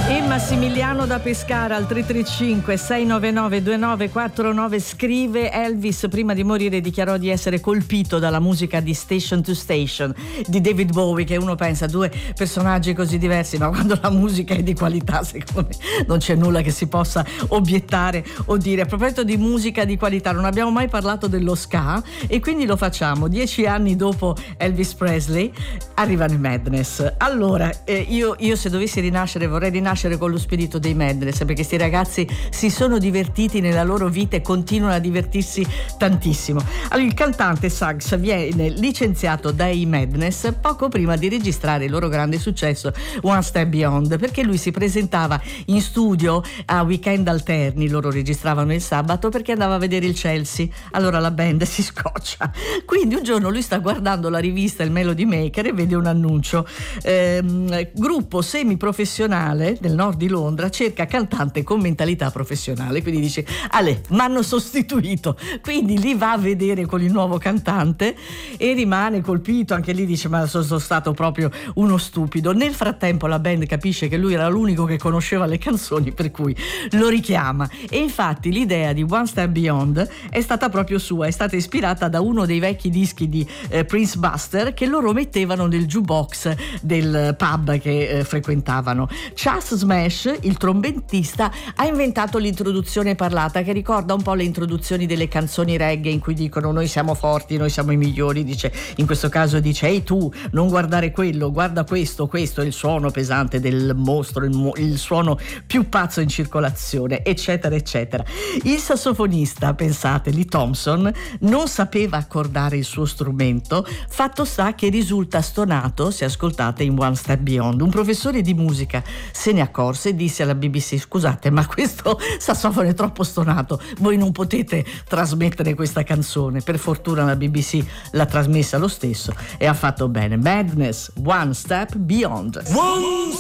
E Massimiliano da Pescara al 335 699 2949 scrive: Elvis prima di morire dichiarò di essere colpito dalla musica di Station to Station di David Bowie, che uno pensa due personaggi così diversi, ma quando la musica è di qualità secondo me non c'è nulla che si possa obiettare o dire. A proposito di musica di qualità, non abbiamo mai parlato dello ska e quindi lo facciamo. 10 anni dopo Elvis Presley arrivano i Madness. Allora io se dovessi rinascere vorrei rinascere con lo spirito dei Madness, perché questi ragazzi si sono divertiti nella loro vita e continuano a divertirsi tantissimo. Allora, il cantante Suggs viene licenziato dai Madness poco prima di registrare il loro grande successo One Step Beyond, perché lui si presentava in studio a weekend alterni, loro registravano il sabato perché andava a vedere il Chelsea, allora la band si scoccia. Quindi un giorno lui sta guardando la rivista Il Melody Maker e vede un annuncio, gruppo semiprofessionale del nord di Londra cerca cantante con mentalità professionale, quindi dice Ale, m'hanno sostituito, quindi li va a vedere con il nuovo cantante e rimane colpito, anche lì dice ma sono stato proprio uno stupido. Nel frattempo la band capisce che lui era l'unico che conosceva le canzoni, per cui lo richiama, e infatti l'idea di One Step Beyond è stata proprio sua, è stata ispirata da uno dei vecchi dischi di Prince Buster che loro mettevano nel jukebox del pub che frequentavano. Chas Smash, il trombettista, ha inventato l'introduzione parlata che ricorda un po' le introduzioni delle canzoni reggae in cui dicono noi siamo forti, noi siamo i migliori, dice, in questo caso dice ehi tu, non guardare quello, guarda questo è il suono pesante del mostro, il suono più pazzo in circolazione, eccetera eccetera. Il sassofonista, pensate, Lee Thompson, non sapeva accordare il suo strumento, fatto sta che risulta stonato se ascoltate in One Step Beyond. Un professore di musica se ne accorse e disse alla BBC: scusate, ma questo sassofono è troppo stonato, voi non potete trasmettere questa canzone. Per fortuna la BBC l'ha trasmessa lo stesso e ha fatto bene. Madness, One Step Beyond.